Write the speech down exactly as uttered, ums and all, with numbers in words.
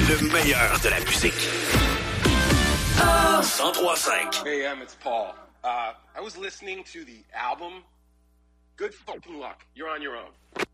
Le meilleur de la musique. cent trois cinq. Hey, Em, it's Paul. Uh, I was listening to the album. Good fucking luck. You're on your own.